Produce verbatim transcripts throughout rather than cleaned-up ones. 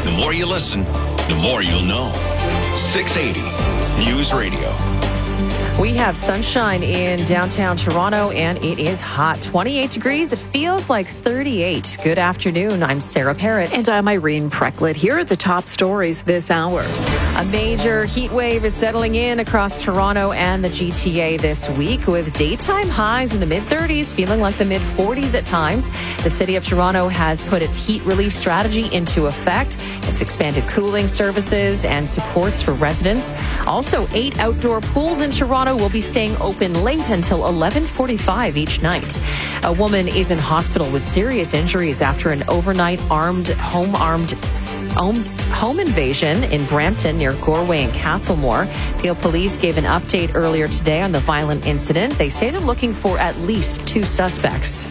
The more you listen, the more you'll know. six eighty News Radio. We have sunshine in downtown Toronto, and it is hot. twenty-eight degrees. It feels like thirty-eight. Good afternoon. I'm Sarah Parrott. And I'm Irene Precklett. Here are the top stories this hour. A major heat wave is settling in across Toronto and the G T A this week, with daytime highs in the mid-thirties, feeling like the mid-forties at times. The City of Toronto has put its heat relief strategy into effect. It's expanded cooling services and supports for residents. Also, eight outdoor pools in Toronto will be staying open late until eleven forty-five each night. A woman is in hospital with serious injuries after an overnight armed, home armed home, home invasion in Brampton near Goreway and Castlemore. Peel Police gave an update earlier today on the violent incident. They say they're looking for at least two suspects.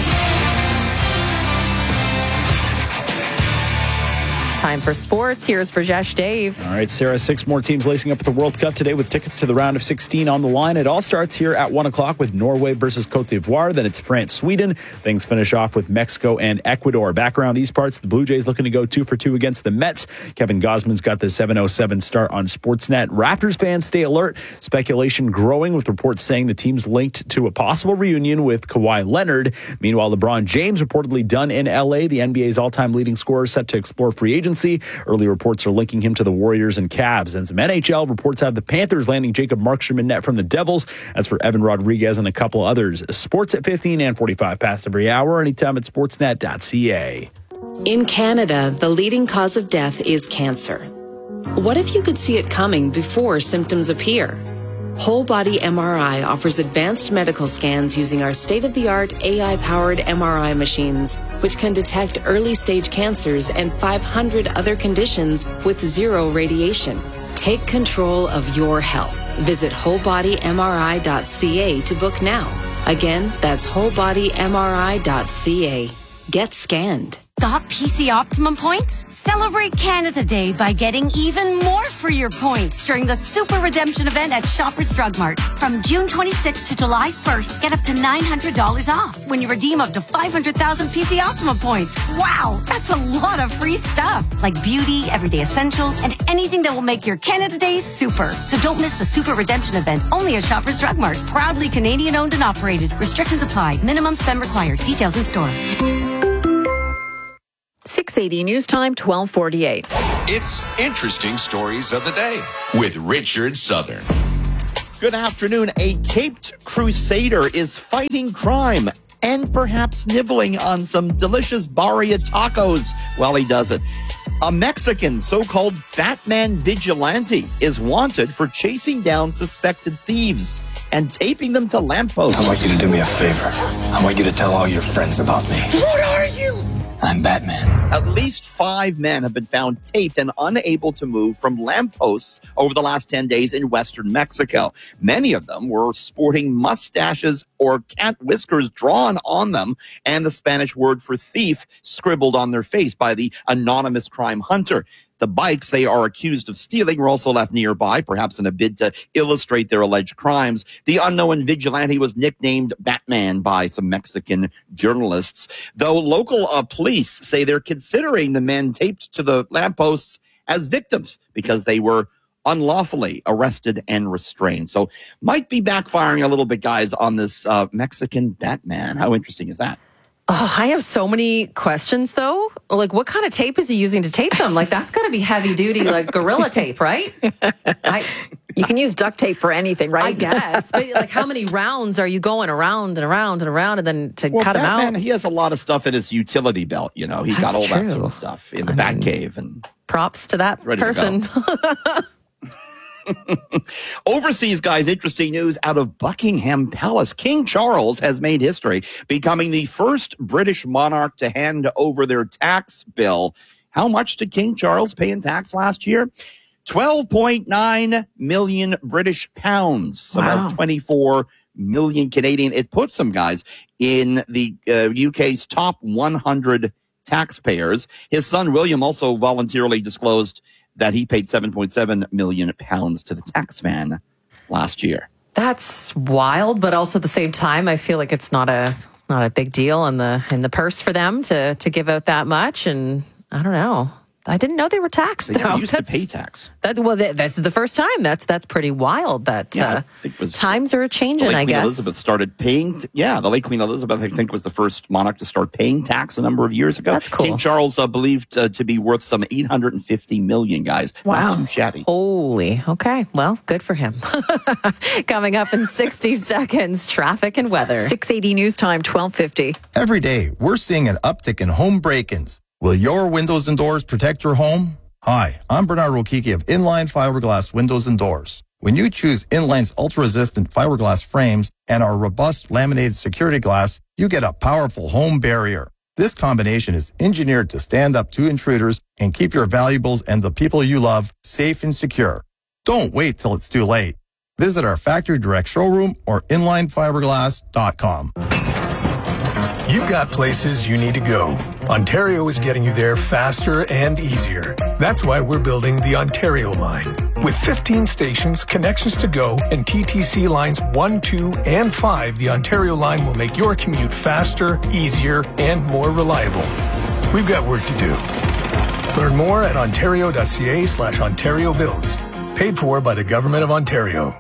Time for sports. Here's Brajesh Dave. All right, Sarah, six more teams lacing up at the World Cup today with tickets to the round of sixteen on the line. It all starts here at one o'clock with Norway versus Cote d'Ivoire. Then it's France, Sweden. Things finish off with Mexico and Ecuador. Back around these parts, the Blue Jays looking to go two for two against the Mets. Kevin Gosman's got the seven oh seven start on Sportsnet. Raptors fans stay alert. Speculation growing with reports saying the team's linked to a possible reunion with Kawhi Leonard. Meanwhile, LeBron James reportedly done in L A. The N B A's all-time leading scorer set to explore free agency. Early reports are linking him to the Warriors and Cavs. And some N H L reports have the Panthers landing Jacob Markstrom in net from the Devils. As for Evan Rodriguez and a couple others. Sports at fifteen and forty-five past every hour. Anytime at sportsnet dot c a. In Canada, the leading cause of death is cancer. What if you could see it coming before symptoms appear? Whole Body M R I offers advanced medical scans using our state-of-the-art A I-powered M R I machines, which can detect early-stage cancers and five hundred other conditions with zero radiation. Take control of your health. Visit whole body m r i dot c a to book now. Again, that's whole body m r i dot c a. Get scanned. Got P C Optimum points? Celebrate Canada Day by getting even more for your points during the Super Redemption event at Shoppers Drug Mart. From June twenty-sixth to July first, get up to nine hundred dollars off when you redeem up to five hundred thousand P C Optimum points. Wow, that's a lot of free stuff, like beauty, everyday essentials, and anything that will make your Canada Day super. So don't miss the Super Redemption event, only at Shoppers Drug Mart. Proudly Canadian owned and operated. Restrictions apply. Minimum spend required. Details in store. six eighty News Time, twelve forty-eight. It's Interesting Stories of the Day with Richard Southern. Good afternoon. A caped crusader is fighting crime and perhaps nibbling on some delicious barria tacos while he does it. A Mexican so-called Batman vigilante is wanted for chasing down suspected thieves and taping them to lampposts. I want you to do me a favor. I want you to tell all your friends about me. What are you? I'm Batman. At least five men have been found taped and unable to move from lampposts over the last ten days in western Mexico. Many of them were sporting mustaches or cat whiskers drawn on them and the Spanish word for thief scribbled on their face by the anonymous crime hunter. The bikes they are accused of stealing were also left nearby, perhaps in a bid to illustrate their alleged crimes. The unknown vigilante was nicknamed Batman by some Mexican journalists, though local uh, police say they're considering the men taped to the lampposts as victims because they were unlawfully arrested and restrained. So might be backfiring a little bit, guys, on this uh, Mexican Batman. How interesting is that? Oh, I have so many questions, though. Like, what kind of tape is he using to tape them? Like, that's got to be heavy duty, like gorilla tape, right? I, You can use duct tape for anything, right? I guess. But, like, how many rounds are you going around and around and around and then to well, cut Batman, him out? He has a lot of stuff in his utility belt, you know. He That's got all true. that sort of stuff in the I Bat mean, Cave. And props to that ready to person. go. Overseas, guys, interesting news out of Buckingham Palace. King Charles has made history, becoming the first British monarch to hand over their tax bill. How much did King Charles pay in tax last year? twelve point nine million British pounds, Wow. about twenty-four million Canadian. It puts them, guys, in the uh, U K's top one hundred taxpayers. His son, William, also voluntarily disclosed that he paid seven point seven million pounds to the taxman last year. That's wild, but also at the same time, I feel like it's not a not a big deal in the in the purse for them to to give out that much. And I don't know. I didn't know they were taxed, They though. never used That's, to pay tax. That, well, th- this is the first time. That's that's pretty wild. That Yeah, uh, it was- times are The changing, late I Queen guess. Elizabeth started paying. T- yeah, the late Queen Elizabeth, I think, was the first monarch to start paying tax a number of years ago. That's cool. King Charles uh, believed uh, to be worth some eight hundred fifty million, guys. Wow. Not too shabby. Holy. Okay. Well, good for him. Coming up in sixty seconds, traffic and weather. six eighty News Time, twelve fifty. Every day, we're seeing an uptick in home break-ins. Will your windows and doors protect your home? Hi, I'm Bernard Rokiki of Inline Fiberglass Windows and Doors. When you choose Inline's ultra-resistant fiberglass frames and our robust laminated security glass, you get a powerful home barrier. This combination is engineered to stand up to intruders and keep your valuables and the people you love safe and secure. Don't wait till it's too late. Visit our factory direct showroom or inline fiberglass dot com. You've got places you need to go. Ontario is getting you there faster and easier. That's why we're building the Ontario line. With fifteen stations, connections to go, and T T C lines one, two, and five, the Ontario line will make your commute faster, easier, and more reliable. We've got work to do. Learn more at ontario.ca slash Ontario Builds. Paid for by the Government of Ontario.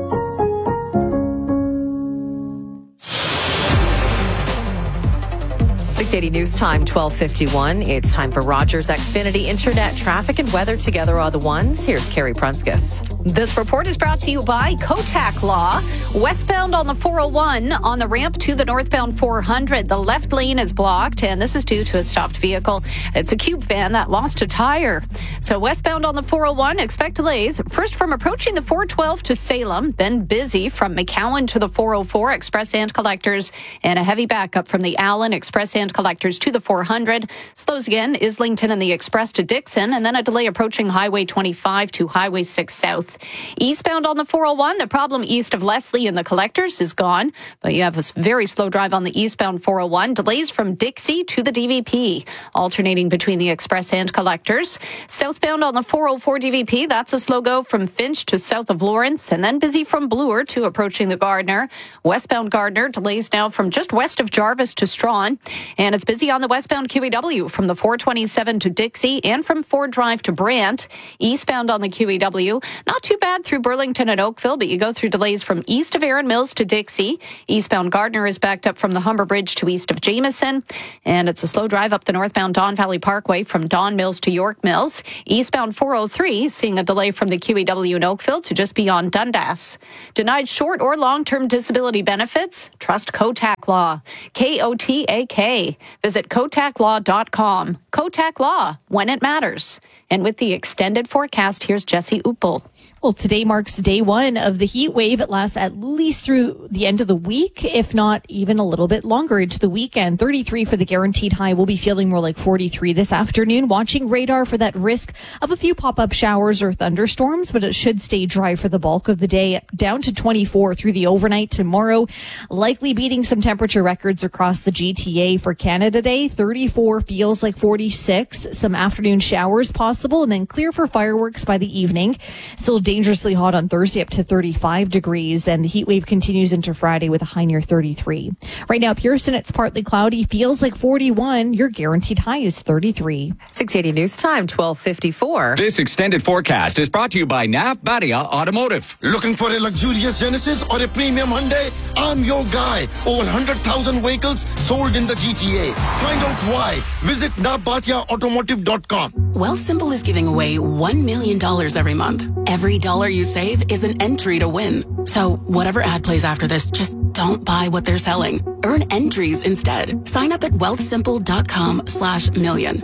six eighty News Time, twelve fifty-one. It's time for Rogers Xfinity Internet traffic and weather together are the ones. Here's Carrie Prunskis. This report is brought to you by Kotak Law. Westbound on the four oh one on the ramp to the northbound four hundred. The left lane is blocked, and this is due to a stopped vehicle. It's a cube van that lost a tire. So westbound on the four oh one, expect delays. First from approaching the four twelve to Salem, then busy from McCowan to the four oh four Express and Collectors, and a heavy backup from the Allen Express and Collectors to the four hundred. Slows again, Islington and the Express to Dixon, and then a delay approaching Highway twenty-five to Highway six South. Eastbound on the four oh one, the problem east of Leslie and the Collectors is gone, but you have a very slow drive on the eastbound four oh one. Delays from Dixie to the D V P, alternating between the Express and Collectors. Southbound on the four oh four D V P, that's a slow go from Finch to south of Lawrence, and then busy from Bloor to approaching the Gardner. Westbound Gardner, delays now from just west of Jarvis to Strawn. And it's busy on the westbound Q E W from the four twenty-seven to Dixie and from Ford Drive to Brant. Eastbound on the Q E W, not too bad through Burlington and Oakville, but you go through delays from east of Erin Mills to Dixie. Eastbound Gardner is backed up from the Humber Bridge to east of Jameson. And it's a slow drive up the northbound Don Valley Parkway from Don Mills to York Mills. Eastbound four oh three, seeing a delay from the Q E W in Oakville to just beyond Dundas. Denied short or long-term disability benefits? Trust Kotak Law. K O T A K. Visit kotak law dot com. Kotak Law, when it matters. And with the extended forecast, here's Jesse Uppel. Well, today marks day one of the heat wave. It lasts at least through the end of the week, if not even a little bit longer into the weekend. thirty-three for the guaranteed high. We'll be feeling more like forty-three this afternoon. Watching radar for that risk of a few pop-up showers or thunderstorms, but it should stay dry for the bulk of the day. Down to twenty-four through the overnight tomorrow. Likely beating some temperature records across the G T A for Canada Day. thirty-four feels like forty-six. Some afternoon showers possible, and then clear for fireworks by the evening. Still dangerously hot on Thursday, up to thirty-five degrees, and the heat wave continues into Friday with a high near thirty-three. Right now, Pearson, it's partly cloudy, feels like forty-one. Your guaranteed high is thirty-three. six eighty News Time, twelve fifty-four. This extended forecast is brought to you by Nav Badia Automotive. Looking for a luxurious Genesis or a premium Hyundai? I'm your guy. Over one hundred thousand vehicles sold in the G T A. Find out why. Visit nav badia automotive dot com. Wealthsimple is giving away one million dollars every month. Every dollar you save is an entry to win. So whatever ad plays after this, just don't buy what they're selling. Earn entries instead. Sign up at wealthsimple.com slash million.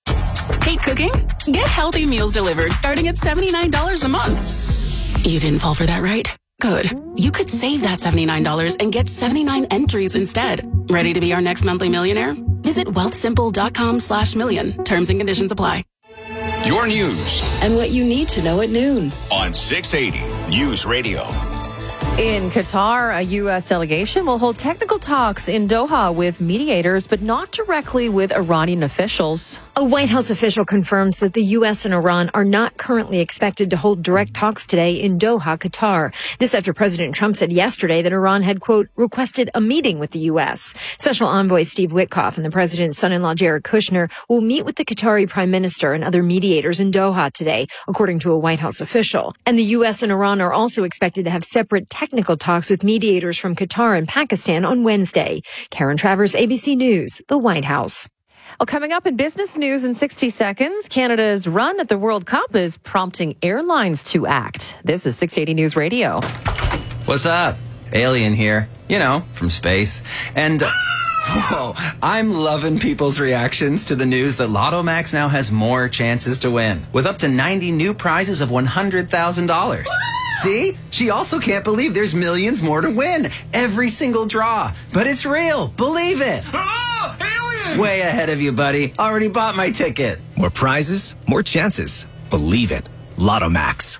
Hate cooking? Get healthy meals delivered starting at seventy-nine dollars a month. You didn't fall for that, right? Good. You could save that seventy-nine dollars and get seventy-nine entries instead. Ready to be our next monthly millionaire? Visit wealthsimple.com slash million. Terms and conditions apply. Your news and what you need to know at noon on six eighty News Radio. In Qatar, a U S delegation will hold technical talks in Doha with mediators, but not directly with Iranian officials. A White House official confirms that the U S and Iran are not currently expected to hold direct talks today in Doha, Qatar. This after President Trump said yesterday that Iran had, quote, requested a meeting with the U S. Special Envoy Steve Witkoff and the president's son-in-law Jared Kushner will meet with the Qatari prime minister and other mediators in Doha today, according to a White House official. And the U S and Iran are also expected to have separate technical talks with mediators from Qatar and Pakistan on Wednesday. Karen Travers, A B C News, the White House. Well, coming up in business news in sixty seconds, Canada's run at the World Cup is prompting airlines to act. This is six eighty News Radio. What's up? Alien here. You know, from space. And... Uh, whoa, I'm loving people's reactions to the news that Lotto Max now has more chances to win, with up to ninety new prizes of one hundred thousand dollars. See? She also can't believe there's millions more to win. Every single draw. But it's real. Believe it. Oh, alien! Way ahead of you, buddy. Already bought my ticket. More prizes, more chances. Believe it. Lotto Max.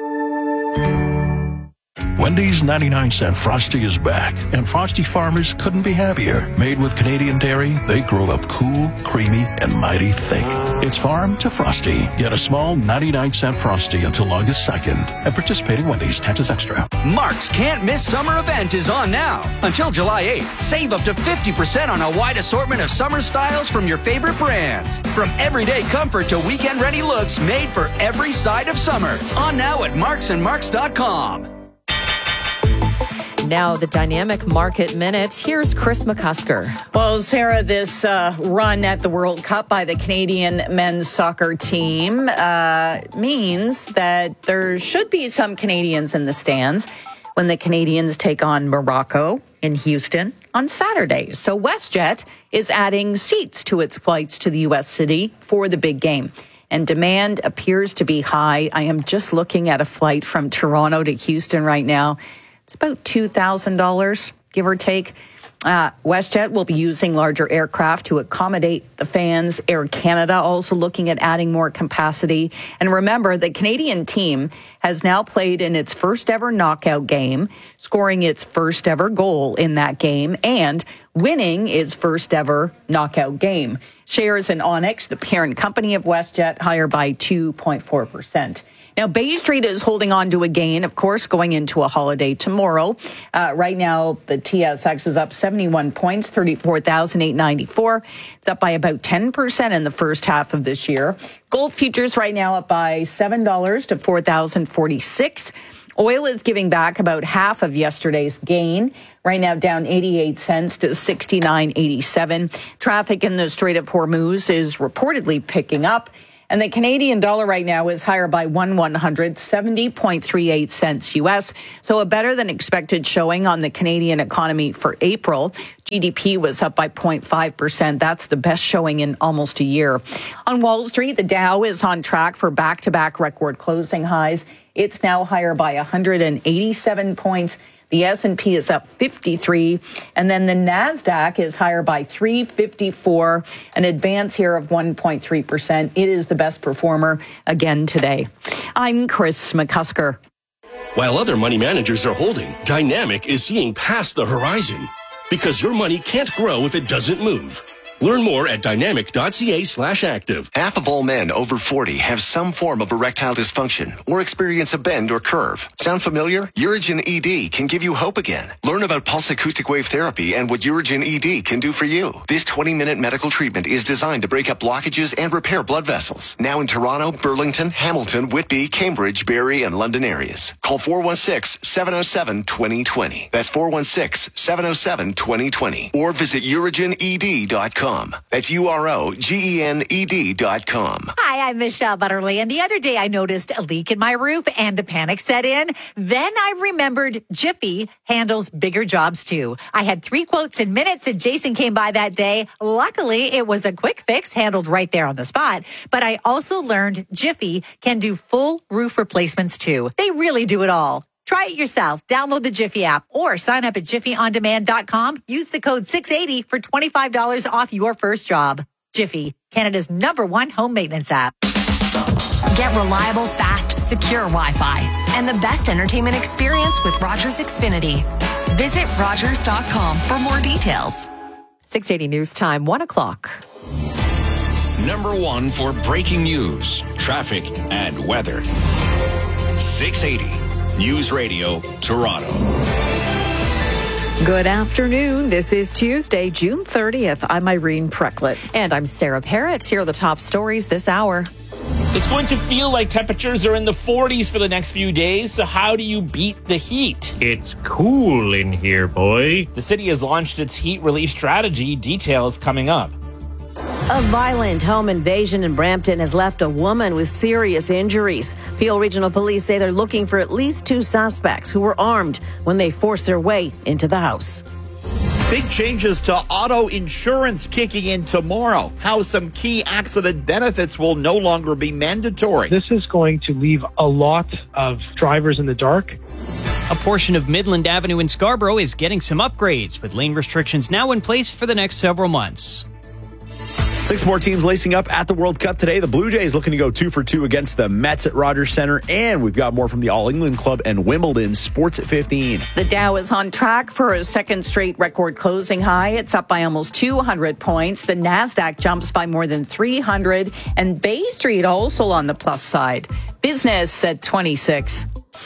Wendy's ninety-nine cent Frosty is back, and Frosty farmers couldn't be happier. Made with Canadian dairy, they grow up cool, creamy, and mighty thick. It's farm to Frosty. Get a small ninety-nine cent Frosty until August second. At participating Wendy's, taxes extra. Mark's Can't Miss Summer event is on now. Until July eighth, save up to fifty percent on a wide assortment of summer styles from your favorite brands. From everyday comfort to weekend-ready looks made for every side of summer. On now at marks and marks dot com. Now, the Dynamic Market Minute. Here's Chris McCusker. Well, Sarah, this uh, run at the World Cup by the Canadian men's soccer team uh, means that there should be some Canadians in the stands when the Canadians take on Morocco in Houston on Saturday. So WestJet is adding seats to its flights to the U S city for the big game. And demand appears to be high. I am just looking at a flight from Toronto to Houston right now. It's about two thousand dollars, give or take. Uh, WestJet will be using larger aircraft to accommodate the fans. Air Canada also looking at adding more capacity. And remember, the Canadian team has now played in its first ever knockout game, scoring its first ever goal in that game and winning its first ever knockout game. Shares in Onyx, the parent company of WestJet, higher by two point four percent. Now, Bay Street is holding on to a gain, of course, going into a holiday tomorrow. Uh, right now, the T S X is up seventy-one points, thirty-four thousand eight hundred ninety-four. It's up by about ten percent in the first half of this year. Gold futures right now up by seven dollars to four thousand forty-six. Oil is giving back about half of yesterday's gain. Right now down eighty-eight cents to sixty-nine eighty-seven. Traffic in the Strait of Hormuz is reportedly picking up. And the Canadian dollar right now is higher by one one hundred, seventy point three eight cents U S. So a better than expected showing on the Canadian economy for April. G D P was up by zero point five percent. That's the best showing in almost a year. On Wall Street, the Dow is on track for back-to-back record closing highs. It's now higher by one hundred eighty-seven points. The S and P is up fifty-three, and then the NASDAQ is higher by three fifty-four, an advance here of one point three percent. It is the best performer again today. I'm Chris McCusker. While other money managers are holding, Dynamic is seeing past the horizon because your money can't grow if it doesn't move. Learn more at dynamic.ca slash active. Half of all men over forty have some form of erectile dysfunction or experience a bend or curve. Sound familiar? Urigen E D can give you hope again. Learn about pulse acoustic wave therapy and what Urigen E D can do for you. This twenty-minute medical treatment is designed to break up blockages and repair blood vessels. Now in Toronto, Burlington, Hamilton, Whitby, Cambridge, Barrie, and London areas. Call four one six, seven oh seven, two oh two oh. That's four one six, seven oh seven, two oh two oh. Or visit urigen e d dot com. That's U R O G E N E D dot com. Hi, I'm Michelle Butterly, and the other day I noticed a leak in my roof and the panic set in. Then I remembered Jiffy handles bigger jobs too. I had three quotes in minutes and Jason came by that day. Luckily, it was a quick fix handled right there on the spot. But I also learned Jiffy can do full roof replacements too. They really do it all. Try it yourself. Download the Jiffy app or sign up at jiffy on demand dot com. Use the code six eighty for twenty-five dollars off your first job. Jiffy, Canada's number one home maintenance app. Get reliable, fast, secure Wi-Fi. and the best entertainment experience with Rogers Xfinity. Visit Rogers dot com for more details. six eighty News Time, one o'clock. Number one for breaking news, traffic, and weather. six eighty News Radio, Toronto. Good afternoon. This is Tuesday, June thirtieth. I'm Irene Precklett. And I'm Sarah Parrott. Here are the top stories this hour. It's going to feel like temperatures are in the forties for the next few days, so how do you beat the heat? It's cool in here, boy. The city has launched its heat relief strategy. Details coming up. A violent home invasion in Brampton has left a woman with serious injuries. Peel Regional Police say they're looking for at least two suspects who were armed when they forced their way into the house. Big changes to auto insurance kicking in tomorrow. How some key accident benefits will no longer be mandatory. This is going to leave a lot of drivers in the dark. A portion of Midland Avenue in Scarborough is getting some upgrades, with lane restrictions now in place for the next several months. Six more teams lacing up at the World Cup today. The Blue Jays looking to go two for two against the Mets at Rogers Centre. And we've got more from the All England Club and Wimbledon. Sports at fifteen. The Dow is on track for a second straight record closing high. It's up by almost two hundred points. The NASDAQ jumps by more than three hundred. And Bay Street also on the plus side. Business at twenty-six.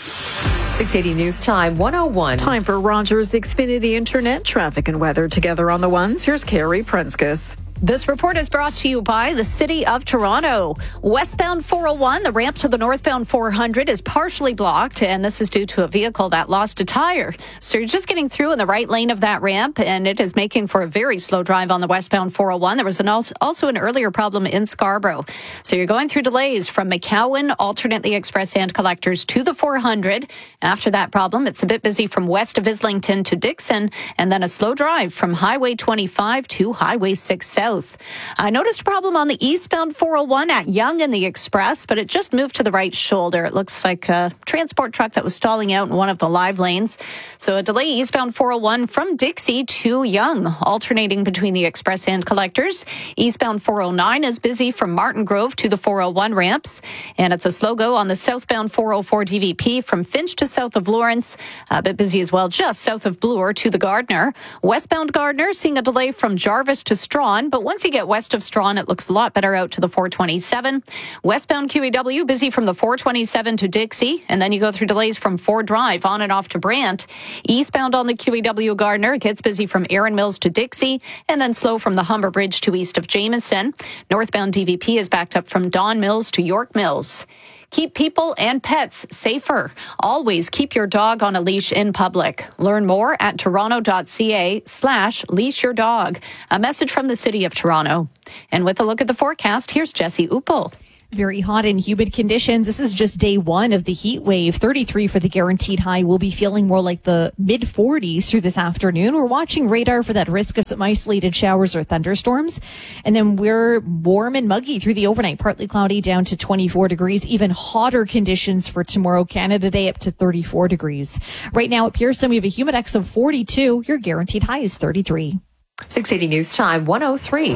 six eighty News Time, one oh one. Time for Rogers Xfinity Internet traffic and weather together on the ones. Here's Carrie Prenskus. This report is brought to you by the City of Toronto. Westbound four oh one, the ramp to the northbound four hundred is partially blocked, and this is due to a vehicle that lost a tire. So you're just getting through in the right lane of that ramp, and it is making for a very slow drive on the westbound four oh one. There was an also, also an earlier problem in Scarborough. So you're going through delays from McCowan, alternately express hand collectors to the four hundred. After that problem, it's a bit busy from west of Islington to Dixon, and then a slow drive from Highway twenty-five to Highway six South. I noticed a problem on the eastbound four oh one at Yonge and the Express, but it just moved to the right shoulder. It looks like a transport truck that was stalling out in one of the live lanes. So a delay eastbound four oh one from Dixie to Yonge, alternating between the express and collectors. Eastbound four oh nine is busy from Martin Grove to the four oh one ramps, and it's a slow go on the southbound four oh four D V P from Finch to south of Lawrence. A bit busy as well just south of Bloor to the Gardner. Westbound Gardner seeing a delay from Jarvis to Strawn, but once you get west of Strawn, it looks a lot better out to the four twenty-seven. Westbound Q E W, busy from the four twenty-seven to Dixie, and then you go through delays from Ford Drive on and off to Brant. Eastbound on the Q E W Gardner, it gets busy from Erin Mills to Dixie, and then slow from the Humber Bridge to east of Jameson. Northbound D V P is backed up from Don Mills to York Mills. Keep people and pets safer. Always keep your dog on a leash in public. Learn more at toronto.ca slash leash your dog. A message from the City of Toronto. And with a look at the forecast, here's Jesse Uppel. Very hot and humid conditions. This is just day one of the heat wave. thirty-three for the guaranteed high. We'll be feeling more like the mid forties through this afternoon. We're watching radar for that risk of some isolated showers or thunderstorms. And then we're warm and muggy through the overnight. Partly cloudy down to twenty-four degrees. Even hotter conditions for tomorrow, Canada Day, up to thirty-four degrees. Right now at Pearson, we have a humidex of forty-two. Your guaranteed high is thirty-three. six eighty News Time, one oh three.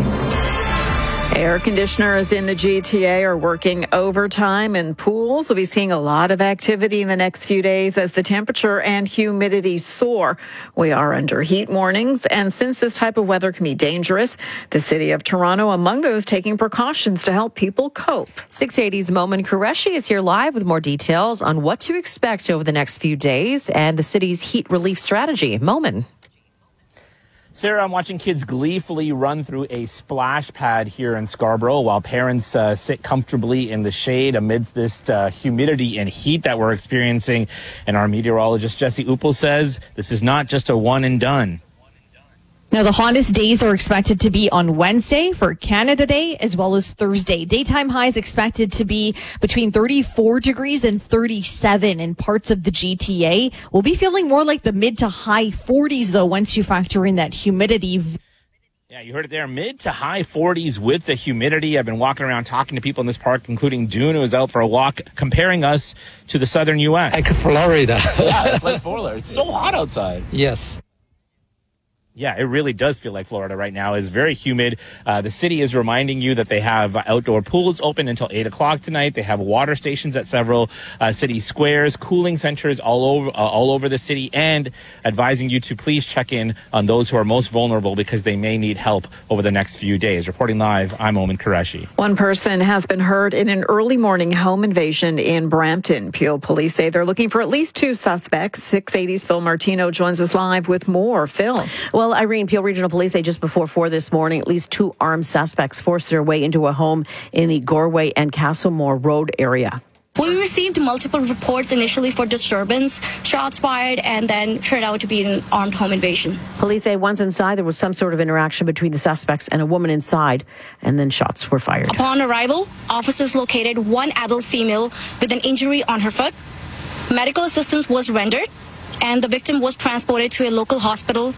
Air conditioners in the G T A are working overtime, and pools will be seeing a lot of activity in the next few days as the temperature and humidity soar. We are under heat warnings, and since this type of weather can be dangerous, the City of Toronto among those taking precautions to help people cope. six eighty's Momin Qureshi is here live with more details on what to expect over the next few days and the city's heat relief strategy. Momin. Sarah, I'm watching kids gleefully run through a splash pad here in Scarborough while parents uh, sit comfortably in the shade amidst this uh, humidity and heat that we're experiencing. And our meteorologist, Jesse Uppel, says this is not just a one and done. Now, the hottest days are expected to be on Wednesday for Canada Day as well as Thursday. Daytime highs expected to be between thirty-four degrees and thirty-seven in parts of the G T A. We'll be feeling more like the mid to high forties, though, once you factor in that humidity. Yeah, you heard it there. Mid to high forties with the humidity. I've been walking around talking to people in this park, including June, who was out for a walk, comparing us to the southern U S Like Florida. Yeah, it's like Florida. It's so hot outside. Yes. Yeah, it really does feel like Florida right now. It's very humid. Uh, the city is reminding you that they have outdoor pools open until eight o'clock tonight. They have water stations at several uh, city squares, cooling centers all over uh, all over the city, and advising you to please check in on those who are most vulnerable because they may need help over the next few days. Reporting live, I'm Omen Qureshi. One person has been hurt in an early morning home invasion in Brampton. Peel police say they're looking for at least two suspects. six eighty's Phil Martino joins us live with more. Phil. Well, Irene, Peel Regional Police say just before four this morning, at least two armed suspects forced their way into a home in the Goreway and Castlemore Road area. We received multiple reports initially for disturbance, shots fired, and then turned out to be an armed home invasion. Police say once inside, there was some sort of interaction between the suspects and a woman inside, and then shots were fired. Upon arrival, officers located one adult female with an injury on her foot. Medical assistance was rendered, and the victim was transported to a local hospital.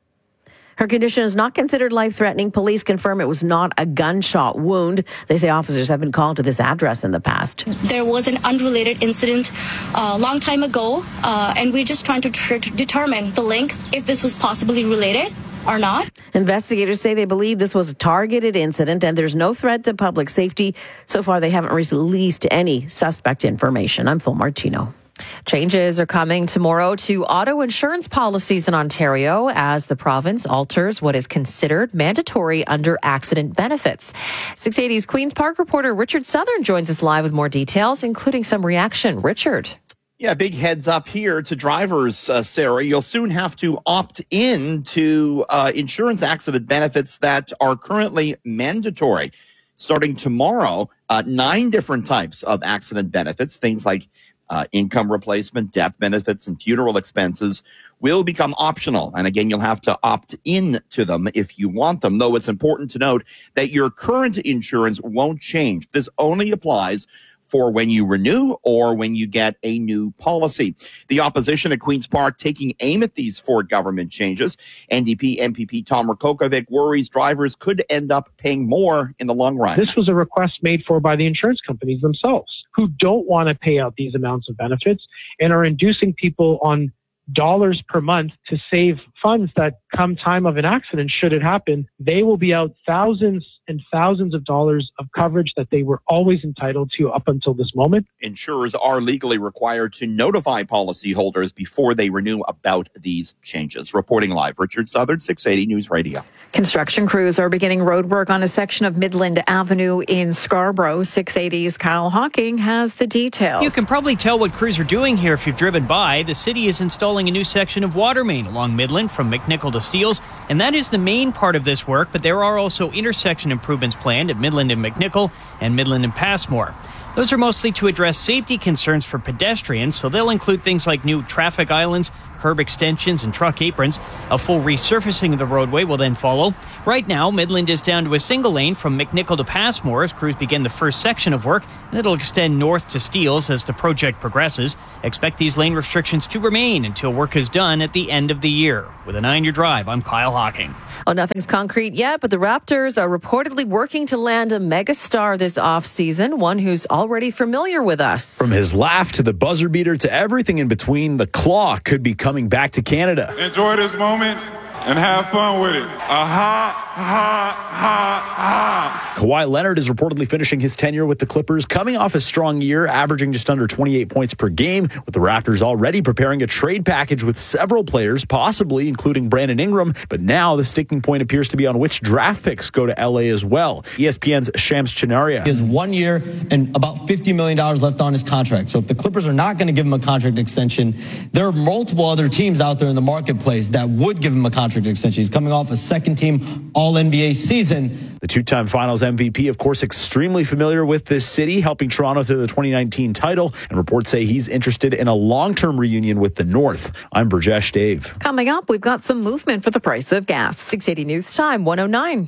Her condition is not considered life-threatening. Police confirm it was not a gunshot wound. They say officers have been called to this address in the past. There was an unrelated incident a long time ago, uh, and we're just trying to tr- determine the link, if this was possibly related or not. Investigators say they believe this was a targeted incident and there's no threat to public safety. So far, they haven't released any suspect information. I'm Phil Martino. Changes are coming tomorrow to auto insurance policies in Ontario as the province alters what is considered mandatory under accident benefits. six eighty's Queen's Park reporter Richard Southern joins us live with more details, including some reaction. Richard. Yeah, big heads up here to drivers, uh, Sarah. You'll soon have to opt in to uh, insurance accident benefits that are currently mandatory. Starting tomorrow, uh, nine different types of accident benefits, things like Uh, income replacement, death benefits, and funeral expenses will become optional. And again, you'll have to opt in to them if you want them, though it's important to note that your current insurance won't change. This only applies for when you renew or when you get a new policy. The opposition at Queen's Park taking aim at these four government changes. N D P M P P Tom Rakokovic worries drivers could end up paying more in the long run. This was a request made for by the insurance companies themselves, who don't want to pay out these amounts of benefits and are inducing people on dollars per month to save funds that come time of an accident, should it happen, they will be out thousands and thousands of dollars of coverage that they were always entitled to up until this moment. Insurers are legally required to notify policyholders before they renew about these changes. Reporting live, Richard Southern, six eighty News Radio. Construction crews are beginning roadwork on a section of Midland Avenue in Scarborough. six eighty's Kyle Hawking has the details. You can probably tell what crews are doing here if you've driven by. The city is installing a new section of water main along Midland from McNichol to Steeles, and that is the main part of this work, but there are also intersection improvements planned at Midland and McNichol and Midland and Passmore. Those are mostly to address safety concerns for pedestrians, so they'll include things like new traffic islands, curb extensions, and truck aprons. A full resurfacing of the roadway will then follow. Right now, Midland is down to a single lane from McNichol to Passmore as crews begin the first section of work, and it'll extend north to Steeles as the project progresses. Expect these lane restrictions to remain until work is done at the end of the year. With a nine-year drive, I'm Kyle Hawking. Oh, nothing's concrete yet, but the Raptors are reportedly working to land a megastar this offseason, one who's already familiar with us. From his laugh to the buzzer beater to everything in between, the Claw could be coming back to Canada. Enjoy this moment and have fun with it. Aha, ha, ha, ha. Kawhi Leonard is reportedly finishing his tenure with the Clippers, coming off a strong year, averaging just under twenty-eight points per game, with the Raptors already preparing a trade package with several players, possibly including Brandon Ingram. But now the sticking point appears to be on which draft picks go to L A as well. E S P N's Shams Chinaria. He has one year and about fifty million dollars left on his contract. So if the Clippers are not going to give him a contract extension, there are multiple other teams out there in the marketplace that would give him a contract extension. He's coming off a second-team All N B A season. The two-time Finals M V P, of course, extremely familiar with this city, helping Toronto to the twenty nineteen title, and reports say he's interested in a long-term reunion with the North. I'm Burjesh Dave. Coming up, we've got some movement for the price of gas. six eighty News Time, one oh nine.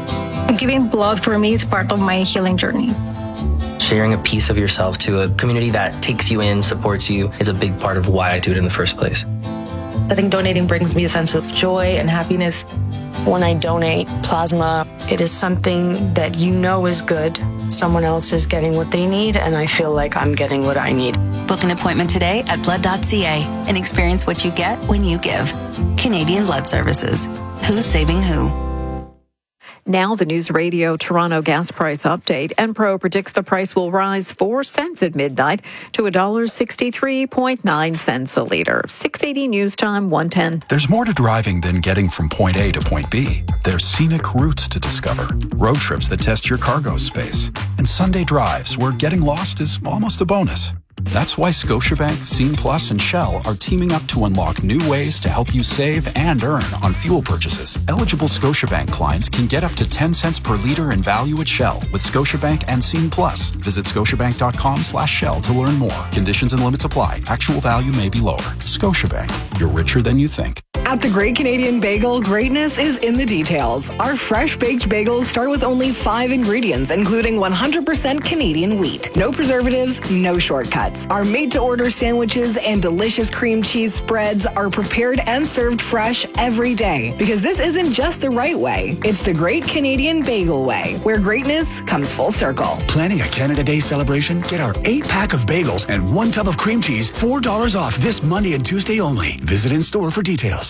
Giving blood for me is part of my healing journey. Sharing a piece of yourself to a community that takes you in, supports you, is a big part of why I do it in the first place. I think donating brings me a sense of joy and happiness. When I donate plasma, it is something that you know is good. Someone else is getting what they need, and I feel like I'm getting what I need. Book an appointment today at blood dot c a and experience what you get when you give. Canadian Blood Services. Who's saving who? Now the News Radio Toronto gas price update. Enpro predicts the price will rise four cents at midnight to one dollar sixty-three point nine cents a litre. six eighty News Time, one ten. There's more to driving than getting from point A to point B. There's scenic routes to discover, road trips that test your cargo space, and Sunday drives where getting lost is almost a bonus. That's why Scotiabank, Scene Plus, and Shell are teaming up to unlock new ways to help you save and earn on fuel purchases. Eligible Scotiabank clients can get up to ten cents per litre in value at Shell with Scotiabank and Scene Plus. Visit scotiabank.com slash Shell to learn more. Conditions and limits apply. Actual value may be lower. Scotiabank. You're richer than you think. At the Great Canadian Bagel, greatness is in the details. Our fresh baked bagels start with only five ingredients, including one hundred percent Canadian wheat. No preservatives, no shortcuts. Our made-to-order sandwiches and delicious cream cheese spreads are prepared and served fresh every day. Because this isn't just the right way, it's the Great Canadian Bagel way, where greatness comes full circle. Planning a Canada Day celebration? Get our eight-pack of bagels and one tub of cream cheese, four dollars off this Monday and Tuesday only. Visit in-store for details.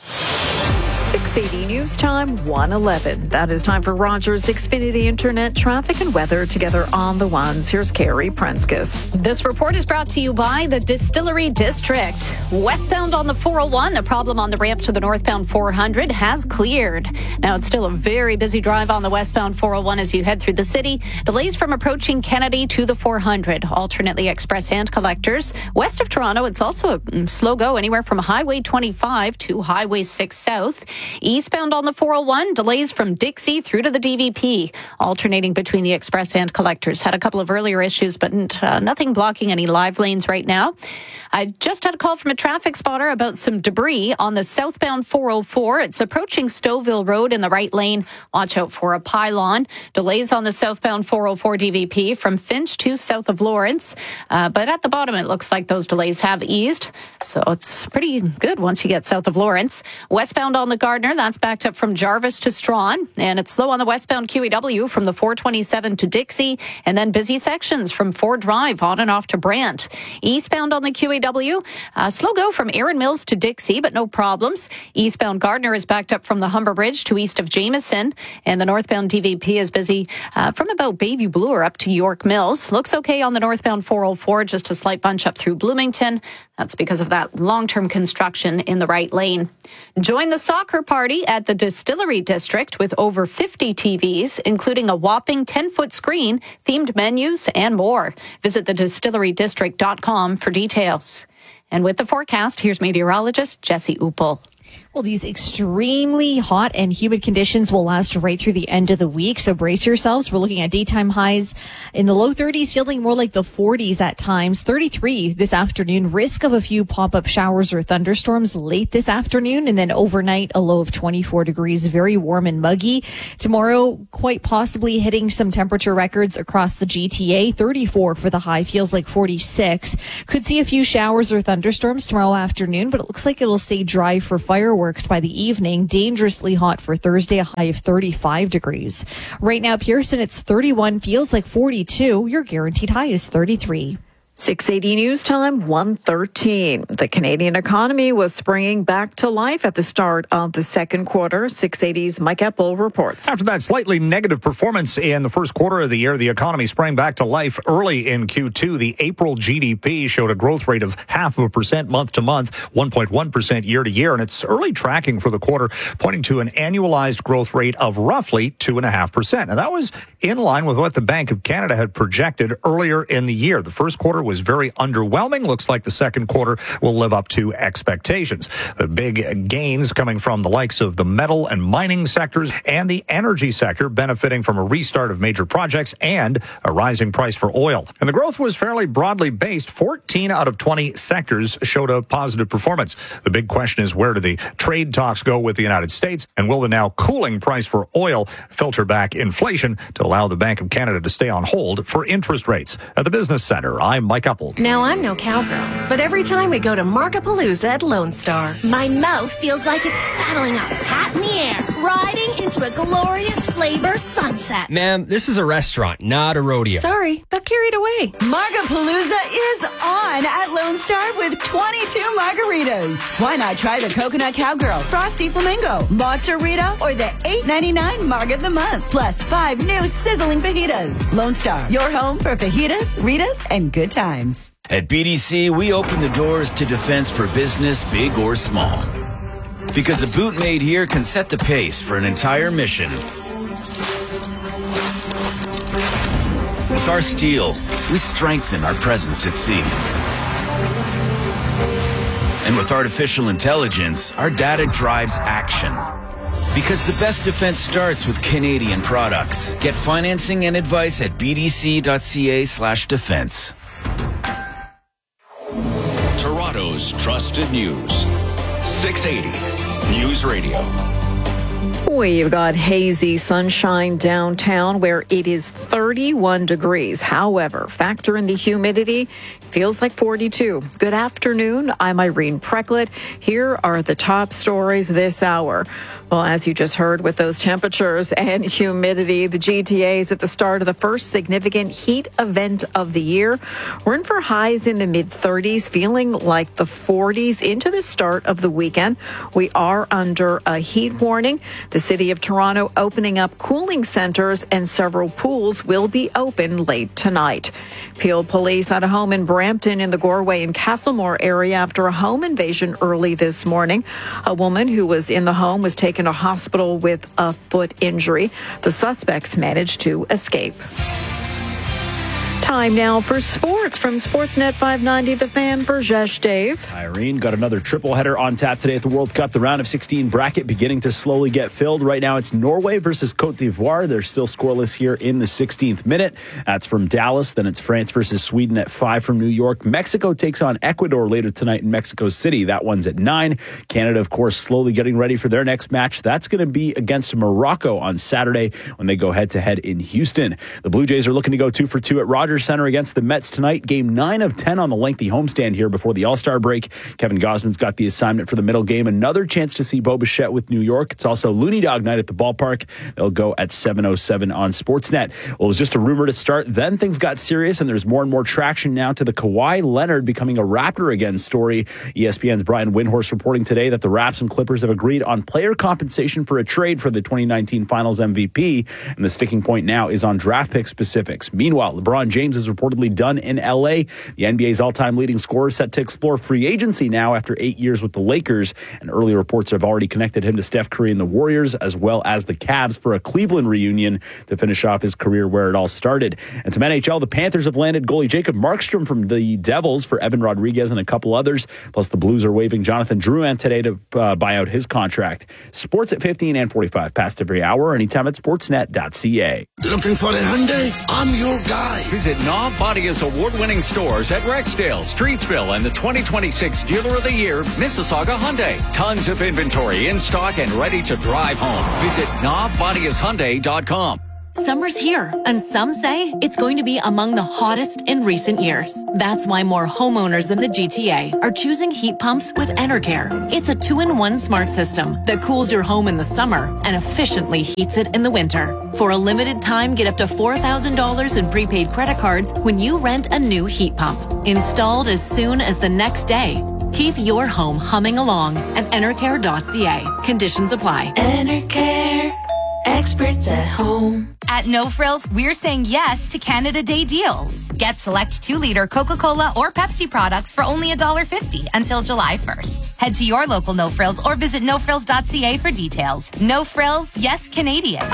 six eighty News Time, one eleven. That is time for Rogers Xfinity Internet traffic and weather together on the ones. Here's Carrie Prenskus. This report is brought to you by the Distillery District. Westbound on the four oh one, the problem on the ramp to the northbound four hundred has cleared. Now it's still a very busy drive on the westbound four oh one as you head through the city. Delays from approaching Kennedy to the four hundred, alternately express and collectors. West of Toronto, it's also a slow go anywhere from Highway twenty-five to Highway six South. Eastbound on the four oh one, delays from Dixie through to the D V P, alternating between the express and collectors. Had a couple of earlier issues, but uh, nothing blocking any live lanes right now. I just had a call from a traffic spotter about some debris on the southbound four oh four. It's approaching Stouffville Road in the right lane. Watch out for a pylon. Delays on the southbound four oh four D V P from Finch to south of Lawrence. Uh, but at the bottom, it looks like those delays have eased. So it's pretty good once you get south of Lawrence. Westbound on the Gardner, that's backed up from Jarvis to Strawn. And it's slow on the westbound Q E W from the four twenty-seven to Dixie. And then busy sections from Ford Drive on and off to Brant. Eastbound on the Q E W, uh, slow go from Erin Mills to Dixie, but no problems. Eastbound Gardner is backed up from the Humber Bridge to east of Jameson. And the northbound D V P is busy uh, from about Bayview Bloor up to York Mills. Looks okay on the northbound four oh four, just a slight bunch up through Bloomington. That's because of that long-term construction in the right lane. Join the soccer party at the Distillery District with over fifty T Vs, including a whopping ten-foot screen, themed menus, and more. Visit the distillery district dot com for details. And with the forecast, here's meteorologist Jesse Uppel. Well, these extremely hot and humid conditions will last right through the end of the week, so brace yourselves. We're looking at daytime highs in the low thirties, feeling more like the forties at times. thirty-three this afternoon. Risk of a few pop-up showers or thunderstorms late this afternoon, and then overnight a low of twenty-four degrees, very warm and muggy. Tomorrow, quite possibly hitting some temperature records across the G T A. thirty-four for the high, feels like forty-six. Could see a few showers or thunderstorms tomorrow afternoon, but it looks like it'll stay dry for fireworks by the evening. Dangerously hot for Thursday, a high of thirty-five degrees. Right now, Pearson, it's thirty-one, feels like forty-two. Your guaranteed high is thirty-three. six eighty News Time, one thirteen. The Canadian economy was springing back to life at the start of the second quarter. six eighty's Mike Eppel reports. After that slightly negative performance in the first quarter of the year, the economy sprang back to life early in Q two. The April G D P showed a growth rate of half of a percent month to month, one point one percent year to year, and it's early tracking for the quarter, pointing to an annualized growth rate of roughly two point five percent. And that was in line with what the Bank of Canada had projected earlier in the year. The first quarter was very underwhelming. Looks like the second quarter will live up to expectations. The big gains coming from the likes of the metal and mining sectors and the energy sector, benefiting from a restart of major projects and a rising price for oil. And the growth was fairly broadly based. fourteen out of twenty sectors showed a positive performance. The big question is, where do the trade talks go with the United States? And will the now cooling price for oil filter back inflation to allow the Bank of Canada to stay on hold for interest rates? At the Business Center, I'm Mike Mike Uphold. Now, I'm no cowgirl, but every time we go to Markapalooza at Lone Star, my mouth feels like it's saddling up, hat in the air, riding into a glorious flavor sunset. Ma'am, this is a restaurant, not a rodeo. Sorry, got carried away. Markapalooza is on at Lone Star with twenty-two margaritas. Why not try the Coconut Cowgirl, Frosty Flamingo, Matcha Rita, or the eight ninety-nine Marg of the Month, plus five new sizzling fajitas. Lone Star, your home for fajitas, Ritas, and good times. At B D C, we open the doors to defense for business, big or small. Because a boot made here can set the pace for an entire mission. With our steel, we strengthen our presence at sea. And with artificial intelligence, our data drives action. Because the best defense starts with Canadian products. Get financing and advice at bdc.ca slash defense. Toronto's trusted news. six eighty News Radio. We've got hazy sunshine downtown where it is thirty-one degrees. However, factor in the humidity, feels like forty-two. Good afternoon. I'm Irene Precklett. Here are the top stories this hour. Well, as you just heard, with those temperatures and humidity, the G T A is at the start of the first significant heat event of the year. We're in for highs in the mid thirties, feeling like the forties into the start of the weekend. We are under a heat warning. The City of Toronto opening up cooling centers, and several pools will be open late tonight. Peel police at a home in Brampton in the Goreway and Castlemore area after a home invasion early this morning. A woman who was in the home was taken to hospital with a foot injury. The suspects managed to escape. Time now for sports from Sportsnet five ninety, The Fan. Burjesh, Dave. Irene, got another triple header on tap today at the World Cup. The round of sixteen bracket beginning to slowly get filled. Right now it's Norway versus Cote d'Ivoire. They're still scoreless here in the sixteenth minute. That's from Dallas. Then it's France versus Sweden at five from New York. Mexico takes on Ecuador later tonight in Mexico City. That one's at nine. Canada, of course, slowly getting ready for their next match. That's going to be against Morocco on Saturday when they go head-to-head in Houston. The Blue Jays are looking to go two for two at Rogers Center against the Mets tonight. Game nine of ten on the lengthy homestand here before the All-Star break. Kevin Gosman's got the assignment for the middle game. Another chance to see Bo Bichette with New York. It's also Looney Dog night at the ballpark. They'll go at seven oh seven on Sportsnet. Well, it was just a rumor to start. Then things got serious, and there's more and more traction now to the Kawhi Leonard becoming a Raptor again story. E S P N's Brian Windhorst reporting today that the Raps and Clippers have agreed on player compensation for a trade for the twenty nineteen Finals M V P, and the sticking point now is on draft pick specifics. Meanwhile, LeBron James is reportedly done in L A. The N B A's all-time leading scorer set to explore free agency now after eight years with the Lakers, and early reports have already connected him to Steph Curry and the Warriors, as well as the Cavs for a Cleveland reunion to finish off his career where it all started. And some N H L, the Panthers have landed goalie Jacob Markstrom from the Devils for Evan Rodriguez and a couple others. Plus, the Blues are waiving Jonathan Drouin today to uh, buy out his contract. Sports at fifteen and forty-five past every hour, anytime at sportsnet dot c a. Looking for a Hyundai? I'm your guy. Visit Knob Bodia's award-winning stores at Rexdale, Streetsville, and the twenty twenty-six Dealer of the Year, Mississauga Hyundai. Tons of inventory in stock and ready to drive home. Visit knob bodias hyundai dot com. Summer's here, and some say it's going to be among the hottest in recent years. That's why more homeowners in the G T A are choosing heat pumps with Enercare. It's a two-in-one smart system that cools your home in the summer and efficiently heats it in the winter. For a limited time, get up to four thousand dollars in prepaid credit cards when you rent a new heat pump. Installed as soon as the next day. Keep your home humming along at enercare dot c a. Conditions apply. Enercare. Experts at home. At No Frills, we're saying yes to Canada Day deals. Get select two-liter Coca-Cola or Pepsi products for only one dollar fifty until July first. Head to your local No Frills or visit no frills dot c a for details. No Frills, yes Canadian.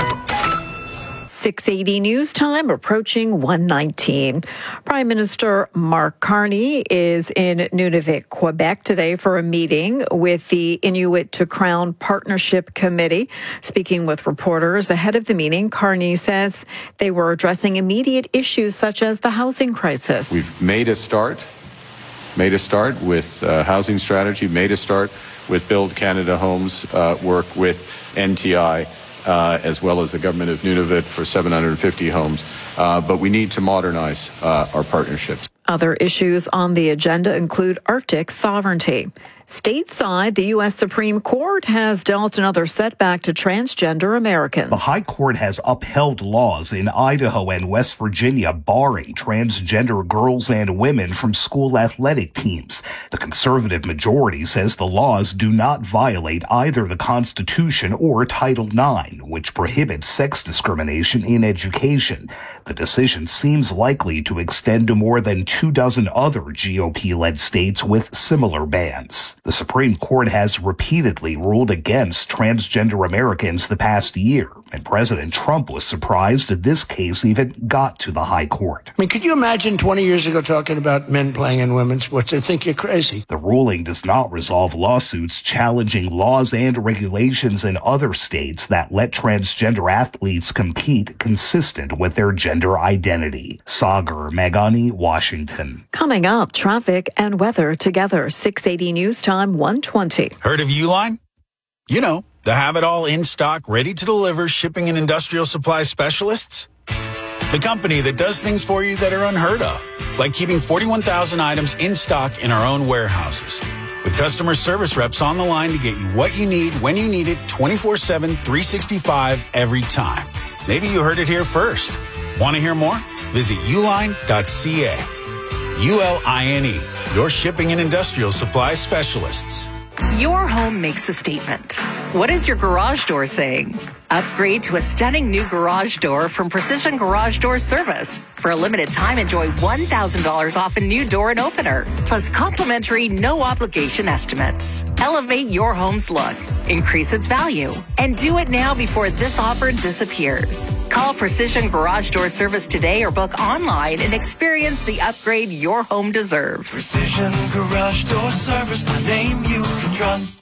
six eighty news time, approaching one nineteen. Prime Minister Mark Carney is in Nunavut, Quebec today for a meeting with the Inuit to Crown Partnership Committee. Speaking with reporters ahead of the meeting, Carney says they were addressing immediate issues such as the housing crisis. We've made a start, made a start with uh, housing strategy, made a start with Build Canada Homes uh, work with N T I. Uh, as well as the government of Nunavut for seven hundred fifty homes. Uh, but we need to modernize uh, our partnerships. Other issues on the agenda include Arctic sovereignty. Stateside, the U S Supreme Court has dealt another setback to transgender Americans. The High Court has upheld laws in Idaho and West Virginia barring transgender girls and women from school athletic teams. The conservative majority says the laws do not violate either the Constitution or Title nine, which prohibits sex discrimination in education. The decision seems likely to extend to more than two dozen other G O P-led states with similar bans. The Supreme Court has repeatedly ruled against transgender Americans the past year, and President Trump was surprised that this case even got to the High Court. I mean, could you imagine twenty years ago talking about men playing in women's sports? They think you're crazy. The ruling does not resolve lawsuits challenging laws and regulations in other states that let transgender athletes compete consistent with their gender identity. Sagar Meghani, Washington. Coming up, traffic and weather together. six eighty News Time, one twenty. Heard of Uline? You know, the have-it-all in stock, ready-to-deliver shipping and industrial supply specialists. The company that does things for you that are unheard of, like keeping forty-one thousand items in stock in our own warehouses. With customer service reps on the line to get you what you need, when you need it, twenty-four seven, three sixty-five, every time. Maybe you heard it here first. Want to hear more? Visit uline dot c a. U L I N E, your shipping and industrial supply specialists. Your home makes a statement. What is your garage door saying? Upgrade to a stunning new garage door from Precision Garage Door Service. For a limited time, enjoy one thousand dollars off a new door and opener, plus complimentary no-obligation estimates. Elevate your home's look, increase its value, and do it now before this offer disappears. Call Precision Garage Door Service today or book online and experience the upgrade your home deserves. Precision Garage Door Service, the name you can trust.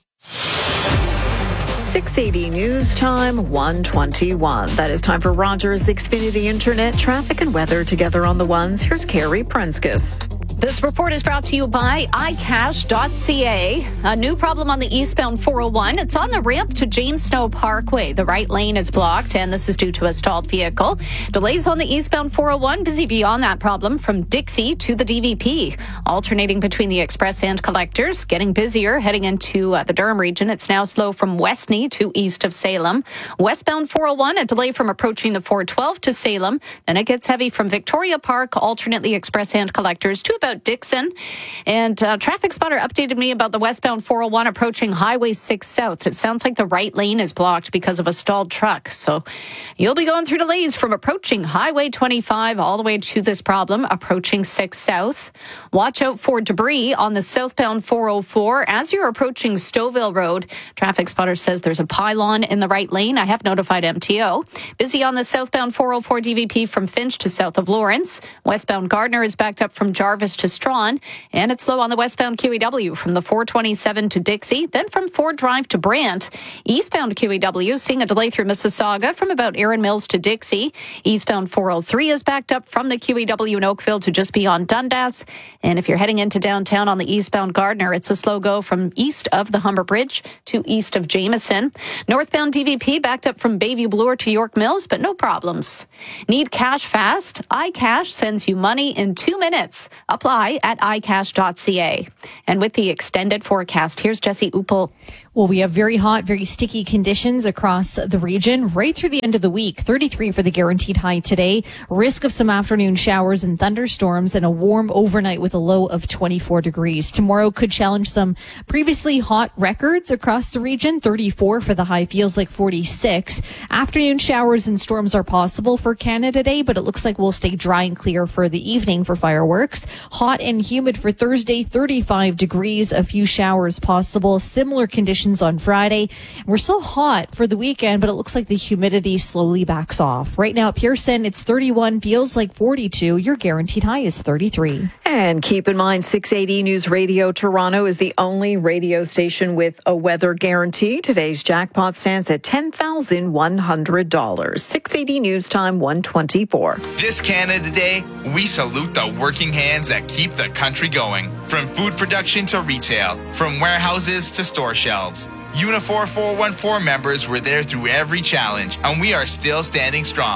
six eighty News Time, one twenty-one. That is time for Rogers Xfinity Internet traffic and weather together on the ones. Here's Carrie Prenskus. This report is brought to you by i cash dot c a. A new problem on the eastbound four oh one. It's on the ramp to James Snow Parkway. The right lane is blocked, and this is due to a stalled vehicle. Delays on the eastbound four oh one. Busy beyond that problem from Dixie to the D V P. Alternating between the express and collectors. Getting busier heading into uh, the Durham region. It's now slow from Westney to east of Salem. Westbound four oh one, a delay from approaching the four twelve to Salem. Then it gets heavy from Victoria Park, alternately express and collectors, to about Dixon. And uh, Traffic Spotter updated me about the westbound four oh one approaching Highway six South. It sounds like the right lane is blocked because of a stalled truck. So you'll be going through delays from approaching Highway twenty-five all the way to this problem, approaching six South. Watch out for debris on the southbound four oh four as you're approaching Stouffville Road. Traffic Spotter says there's a pylon in the right lane. I have notified M T O. Busy on the southbound four oh four D V P from Finch to south of Lawrence. Westbound Gardner is backed up from Jarvis to Strawn, and it's slow on the westbound Q E W from the four twenty-seven to Dixie, then from Ford Drive to Brant. Eastbound Q E W seeing a delay through Mississauga from about Erin Mills to Dixie. Eastbound four oh three is backed up from the Q E W in Oakville to just beyond Dundas. And if you're heading into downtown on the eastbound Gardner, it's a slow go from east of the Humber Bridge to east of Jameson. Northbound D V P backed up from Bayview Bloor to York Mills, but no problems. Need cash fast? iCash sends you money in two minutes. Apply at i cash dot c a. And with the extended forecast, here's Jesse Uppel. Well, we have very hot, very sticky conditions across the region right through the end of the week. thirty-three for the guaranteed high today. Risk of some afternoon showers and thunderstorms, and a warm overnight with a low of twenty-four degrees. Tomorrow could challenge some previously hot records across the region. thirty-four for the high, feels like forty-six. Afternoon showers and storms are possible for Canada Day, but it looks like we'll stay dry and clear for the evening for fireworks. Hot and humid for Thursday, thirty-five degrees, a few showers possible. Similar conditions on Friday. We're still hot for the weekend, but it looks like the humidity slowly backs off. Right now at Pearson, it's thirty-one, feels like forty-two. Your guaranteed high is thirty-three. And keep in mind, six eighty News Radio Toronto is the only radio station with a weather guarantee. Today's jackpot stands at ten thousand one hundred dollars. six eighty News Time, one twenty-four. This Canada Day, we salute the working hands that keep the country going. From food production to retail, from warehouses to store shelves. Unifor four one four members were there through every challenge, and we are still standing strong.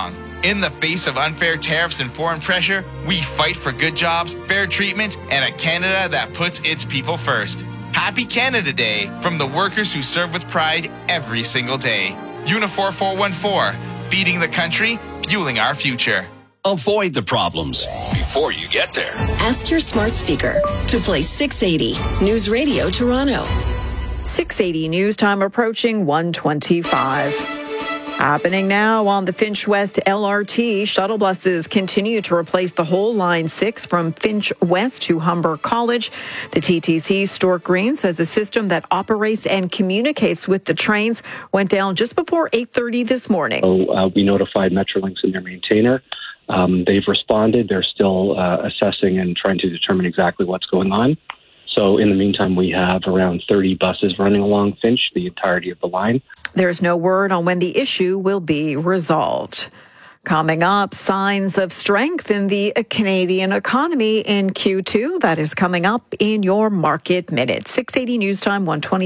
In the face of unfair tariffs and foreign pressure, we fight for good jobs, fair treatment, and a Canada that puts its people first. Happy Canada Day from the workers who serve with pride every single day. Unifor four one four, feeding the country, fueling our future. Avoid the problems before you get there. Ask your smart speaker to play six eighty News Radio Toronto. six eighty News Time approaching one twenty-five. Happening now on the Finch West L R T, shuttle buses continue to replace the whole Line six from Finch West to Humber College. The T T C Stork Green says the system that operates and communicates with the trains went down just before eight thirty this morning. So uh, we notified Metrolinx and their maintainer. Um, they've responded. They're still uh, assessing and trying to determine exactly what's going on. So in the meantime, we have around thirty buses running along Finch, the entirety of the line. There's no word on when the issue will be resolved. Coming up, signs of strength in the Canadian economy in Q two. That is coming up in your Market Minute. six eighty News Time, one twenty.